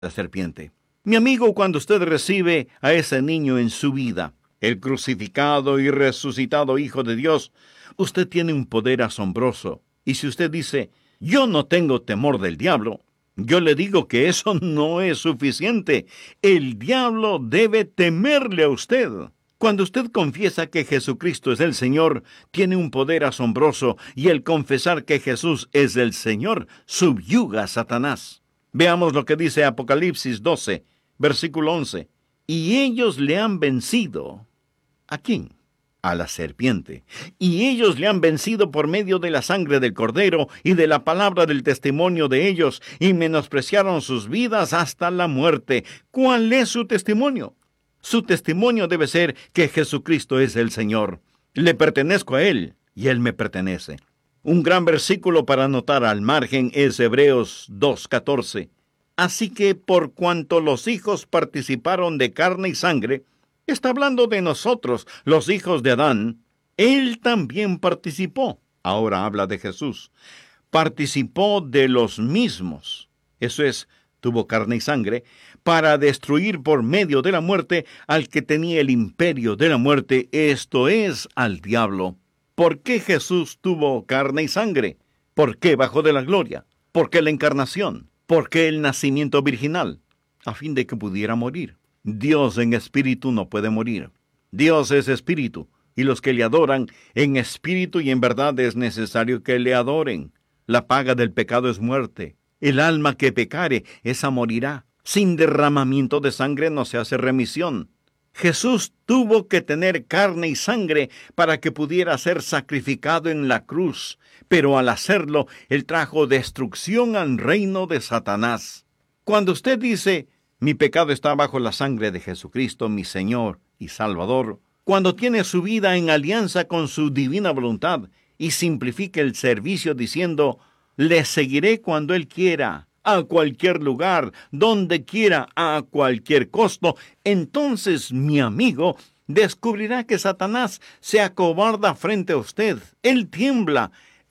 La serpiente. Mi amigo, cuando usted recibe a ese niño en su vida, el crucificado y resucitado Hijo de Dios, usted tiene un poder asombroso. Y si usted dice, yo no tengo temor del diablo, yo le digo que eso no es suficiente. El diablo debe temerle a usted. Cuando usted confiesa que Jesucristo es el Señor, tiene un poder asombroso, y el confesar que Jesús es el Señor subyuga a Satanás. Veamos lo que dice Apocalipsis 12, versículo 11. Y ellos le han vencido. ¿A quién? A la serpiente. Y ellos le han vencido por medio de la sangre del Cordero y de la palabra del testimonio de ellos, y menospreciaron sus vidas hasta la muerte. ¿Cuál es su testimonio? Su testimonio debe ser que Jesucristo es el Señor. Le pertenezco a Él, y Él me pertenece. Un gran versículo para anotar al margen es Hebreos 2:14. Así que por cuanto los hijos participaron de carne y sangre, está hablando de nosotros, los hijos de Adán, Él también participó. Ahora habla de Jesús. Participó de los mismos. Eso es, tuvo carne y sangre, para destruir por medio de la muerte al que tenía el imperio de la muerte, esto es, al diablo. ¿Por qué Jesús tuvo carne y sangre? ¿Por qué bajó de la gloria? ¿Por qué la encarnación? ¿Por qué el nacimiento virginal? A fin de que pudiera morir. Dios en espíritu no puede morir. Dios es espíritu, y los que le adoran en espíritu y en verdad es necesario que le adoren. La paga del pecado es muerte. El alma que pecare, esa morirá. Sin derramamiento de sangre no se hace remisión. Jesús tuvo que tener carne y sangre para que pudiera ser sacrificado en la cruz, pero al hacerlo, Él trajo destrucción al reino de Satanás. Cuando usted dice, mi pecado está bajo la sangre de Jesucristo, mi Señor y Salvador, cuando tiene su vida en alianza con su divina voluntad y simplifica el servicio diciendo, le seguiré cuando Él quiera, a cualquier lugar, donde quiera, a cualquier costo, entonces, mi amigo, descubrirá que Satanás se acobarda frente a usted. Él tiembla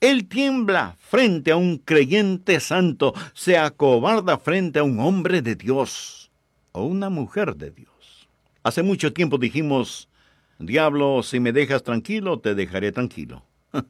frente a un creyente santo, se acobarda frente a un hombre de Dios o una mujer de Dios. Hace mucho tiempo dijimos, diablo, si me dejas tranquilo, te dejaré tranquilo.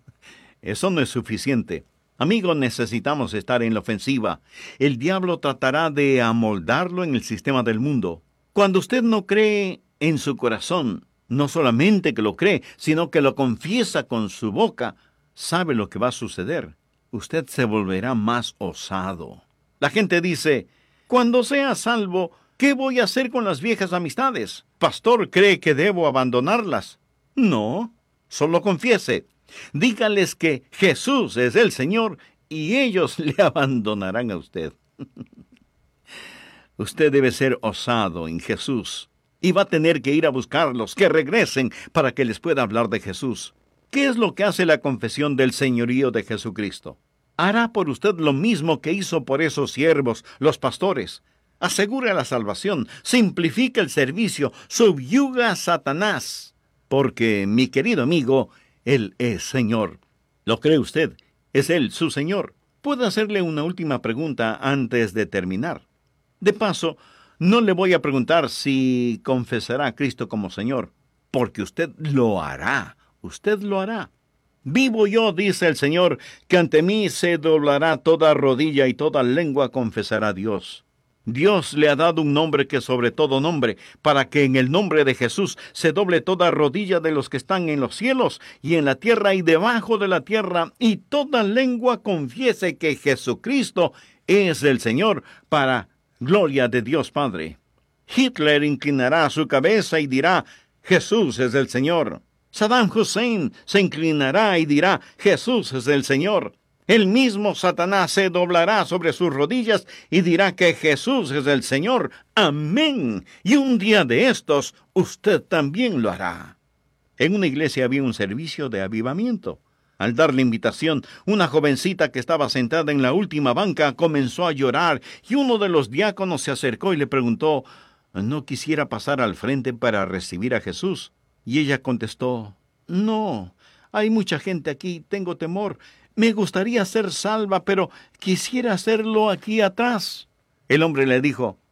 Eso no es suficiente. Amigos, necesitamos estar en la ofensiva. El diablo tratará de amoldarlo en el sistema del mundo. Cuando usted no cree en su corazón, no solamente que lo cree, sino que lo confiesa con su boca, sabe lo que va a suceder. Usted se volverá más osado. La gente dice, cuando sea salvo, ¿qué voy a hacer con las viejas amistades? ¿Pastor cree que debo abandonarlas? No, solo confiese. Dígales que Jesús es el Señor y ellos le abandonarán a usted. Usted debe ser osado en Jesús y va a tener que ir a buscarlos, que regresen para que les pueda hablar de Jesús. ¿Qué es lo que hace la confesión del señorío de Jesucristo? Hará por usted lo mismo que hizo por esos siervos, los pastores. Asegura la salvación, simplifica el servicio, subyuga a Satanás. Porque, mi querido amigo, Él es Señor. ¿Lo cree usted? ¿Es Él su Señor? Puedo hacerle una última pregunta antes de terminar. De paso, no le voy a preguntar si confesará a Cristo como Señor, porque usted lo hará. Usted lo hará. Vivo yo, dice el Señor, que ante mí se doblará toda rodilla y toda lengua confesará a Dios. Dios le ha dado un nombre que sobre todo nombre, para que en el nombre de Jesús se doble toda rodilla de los que están en los cielos y en la tierra y debajo de la tierra, y toda lengua confiese que Jesucristo es el Señor, para gloria de Dios Padre. Hitler inclinará su cabeza y dirá, Jesús es el Señor. Saddam Hussein se inclinará y dirá, Jesús es el Señor. El mismo Satanás se doblará sobre sus rodillas y dirá que Jesús es el Señor. Amén. Y un día de estos, usted también lo hará. En una iglesia había un servicio de avivamiento. Al dar la invitación, una jovencita que estaba sentada en la última banca comenzó a llorar y uno de los diáconos se acercó y le preguntó, ¿no quisiera pasar al frente para recibir a Jesús? Y ella contestó, no, hay mucha gente aquí, tengo temor. Me gustaría ser salva, pero quisiera hacerlo aquí atrás. El hombre le dijo,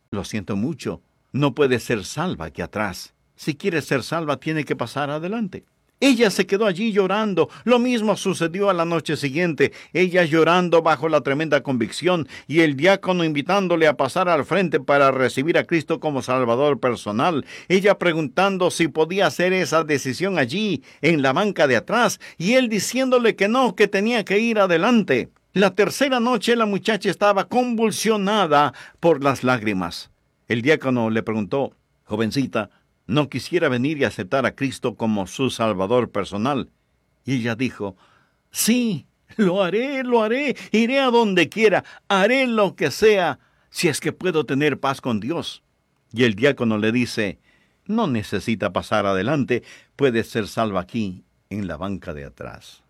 Lo siento mucho, no puede ser salva aquí atrás. Si quiere ser salva, tiene que pasar adelante. Ella se quedó allí llorando. Lo mismo sucedió a la noche siguiente. Ella llorando bajo la tremenda convicción y el diácono invitándole a pasar al frente para recibir a Cristo como Salvador personal. Ella preguntando si podía hacer esa decisión allí, en la banca de atrás, y él diciéndole que no, que tenía que ir adelante. La tercera noche la muchacha estaba convulsionada por las lágrimas. El diácono le preguntó: jovencita, ¿no quisiera venir y aceptar a Cristo como su Salvador personal? Y ella dijo: sí, lo haré, iré a donde quiera, haré lo que sea, si es que puedo tener paz con Dios. Y el diácono le dice: no necesita pasar adelante, puede ser salva aquí, en la banca de atrás.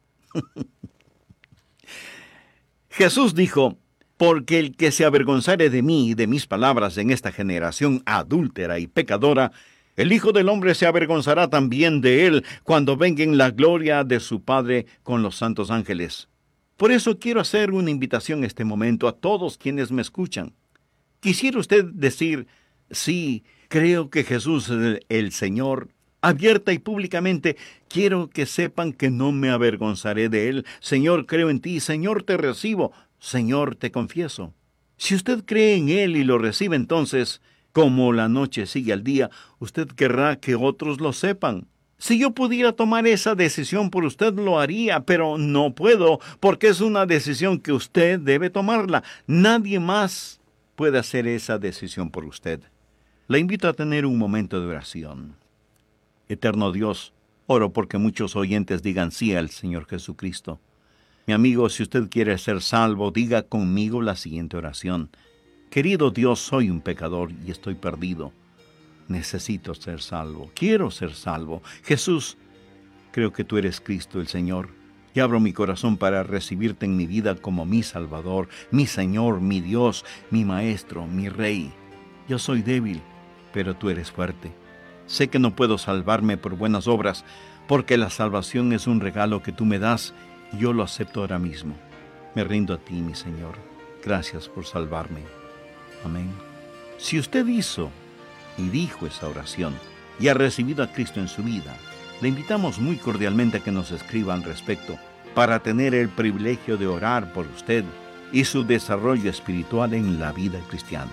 Jesús dijo: porque el que se avergonzare de mí y de mis palabras en esta generación adúltera y pecadora, el Hijo del Hombre se avergonzará también de él cuando venga en la gloria de su Padre con los santos ángeles. Por eso quiero hacer una invitación en este momento a todos quienes me escuchan. Quisiera usted decir: sí, creo que Jesús es el Señor. Abierta y públicamente, quiero que sepan que no me avergonzaré de él. Señor, creo en ti. Señor, te recibo. Señor, te confieso. Si usted cree en él y lo recibe, entonces, como la noche sigue al día, usted querrá que otros lo sepan. Si yo pudiera tomar esa decisión por usted, lo haría, pero no puedo, porque es una decisión que usted debe tomarla. Nadie más puede hacer esa decisión por usted. Le invito a tener un momento de oración. Eterno Dios, oro porque muchos oyentes digan sí al Señor Jesucristo. Mi amigo, si usted quiere ser salvo, diga conmigo la siguiente oración. Querido Dios, soy un pecador y estoy perdido. Necesito ser salvo. Quiero ser salvo. Jesús, creo que tú eres Cristo el Señor, y abro mi corazón para recibirte en mi vida como mi Salvador, mi Señor, mi Dios, mi Maestro, mi Rey. Yo soy débil, pero tú eres fuerte. Sé que no puedo salvarme por buenas obras, porque la salvación es un regalo que tú me das, y yo lo acepto ahora mismo. Me rindo a ti, mi Señor. Gracias por salvarme. Amén. Si usted hizo y dijo esa oración y ha recibido a Cristo en su vida, le invitamos muy cordialmente a que nos escriba al respecto para tener el privilegio de orar por usted y su desarrollo espiritual en la vida cristiana.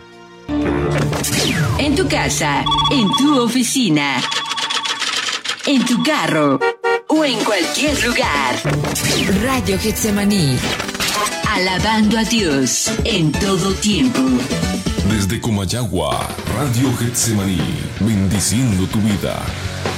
En tu casa, en tu oficina, en tu carro o en cualquier lugar. Radio Getsemaní. Alabando a Dios en todo tiempo. Desde Comayagua, Radio Getsemaní, bendiciendo tu vida.